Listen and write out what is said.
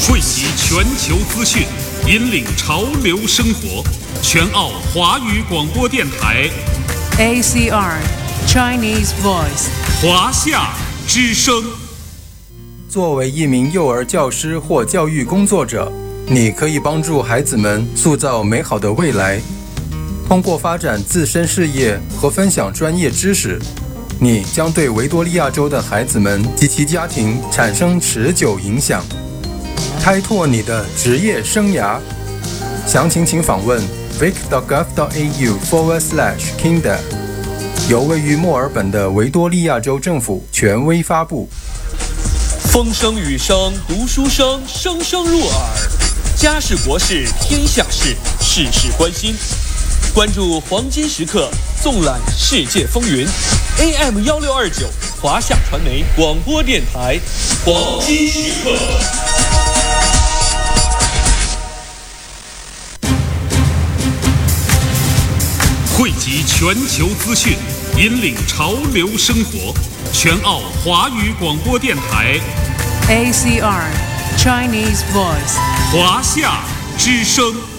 汇集全球资讯，引领潮流生活。全澳华语广播电台 ACR Chinese Voice 华夏之声。 作为一名幼儿教师或教育工作者，你可以帮助孩子们塑造美好的未来。通过发展自身事业和分享专业知识，你将对维多利亚州的孩子们及其家庭产生持久影响，开拓你的职业生涯。详情请访问 vic.gov.au/kinder， 由位于墨尔本的维多利亚州政府权威发布。 风声雨声读书声，声声入耳。家事国事天下事，事事关心。关注黄金时刻，纵览世界风云。AM1629华夏传媒广播电台，黄金时刻。 汇集全球资讯，引领潮流生活。全澳华语广播电台 ACR Chinese Voice 华夏之声。